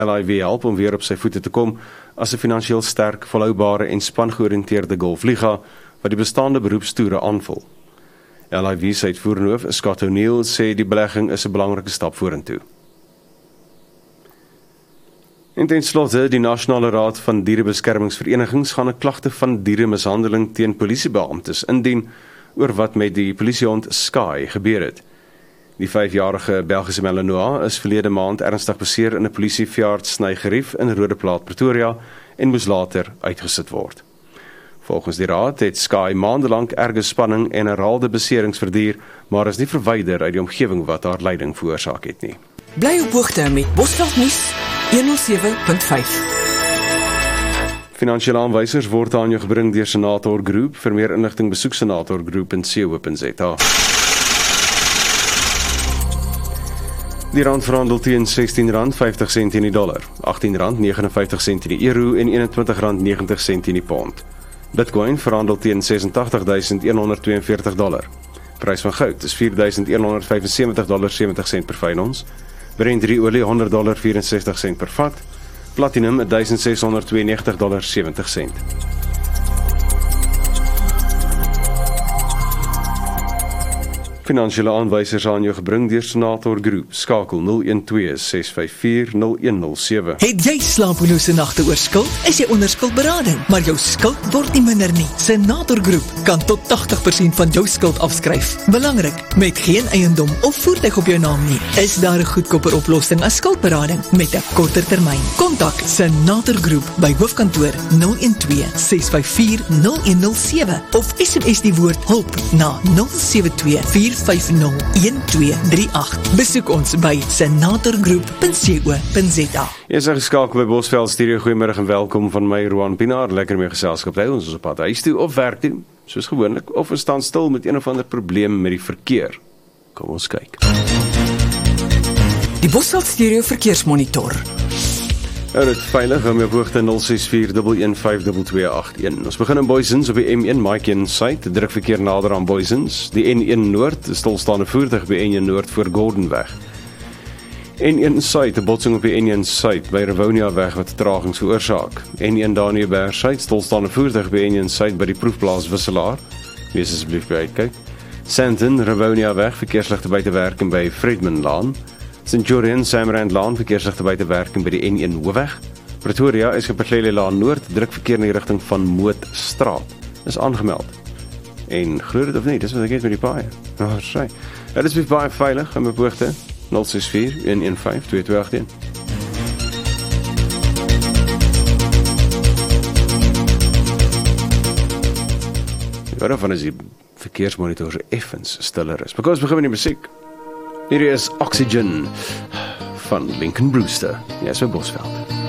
LIV help om weer op sy voete te kom as 'n finansiëel sterk, volhoubare en spangeoriënteerde golfliga wat die bestaande beroepstoere aanvul. LIV se uitvoerende hoof, Scott O'Neill, sê die belegging is 'n belangrike stap vorentoe. En ten slotte, die Nasionale Raad van Dierebeskermingsverenigings gaan 'n klagte van dieremishandeling teen polisiebeamptes indien oor wat met die polisiehond Sky gebeur het. Die 5-jarige Belgiese Malinois is verlede maand ernstig beseer in 'n polisieveearts-snygerief in Rodeplaat, Pretoria en moes later uitgesit word. Volgens die raad het Sky maandelang erge spanning en herhaalde beserings verduur, maar is nie verwyder uit die omgewing wat haar lyding veroorsaak het nie. Bly op hoogte met Bosveld Nuus 107.5. Finansiële aanwysers word aan jou gebring deur Senator Groep. Vir meer inligting besoek senatorgroep.co.za. Die rand verhandel teen R16.50 in die dollar, R18.59 in die euro en R21.90 in die pond. Bitcoin verhandel teen $86.142. Prys van goud is $4.175.70 per fyn ons. Brent olie $100.64 per vat. Platinum $1.692.70. Finansiële aanwysers aan jou gebring deur Senator Groep. Skakel 012-654-0107. Het jy slapelose nagte oor skuld? Is jy onder skuldberading, maar jou skuld word nie minder nie. Senator Groep kan tot 80% van jou skuld afskryf. Belangrik, met geen eiendom of voertuig op jou naam nie, is daar 'n goedkoper oplossing as skuldberading met 'n korter termyn. Kontak Senator Groep by hoofkantoor 012-654-0107 of SMS die woord hulp na 072-450-1238. Besoek ons by senatorgroep.co.za. Jy is geskakel by Bosveld Studio. Goeiemiddag en welkom van my, Roan Pinaar. Lekker mee geselskap. Ons is op pad huis toe of werk toe, soos gewoonlik, of ons staan stil met een of ander probleem met die verkeer. Kom ons kyk. Die Bosveld Studio Verkeersmonitor. Dit veilig, hou my op hoogte 064-115-2281. Ons begin in Boysens op die M1 Maiken site, druk verkeer nader aan Boysens. Die N1 Noord, stilstaande voertuig by N1 Noord voor Gordonweg. N1 Suid, 'n botsing op die N1 Suid by Rivonia weg wat vertragings veroorsaak. N1 Daniëberg Suid, stilstaande voertuig by N1 Suid by die proefplaas Wisselaar. Wees asseblief by uitkyk. Sandton, Rivonia weg, verkeersligte buite werking by Fredman Laan. Centurion, Samrand Laan, verkeersligte buite werking by die N1 Hoofweg. Pretoria is Gepatlele Laan Noord, druk verkeer in die rigting van Mootstraat. Is aangemeld. En glo dit of nie, dis wat ek het met die paai. Sê. Dit is baie veilig, en my hoogte 064-115-2281. Waarvan is die verkeersmonitor effens stiller is. Because we begin met die musiek. Hier is Oxygen van Lincoln Brewster. Ja, so Bosveld.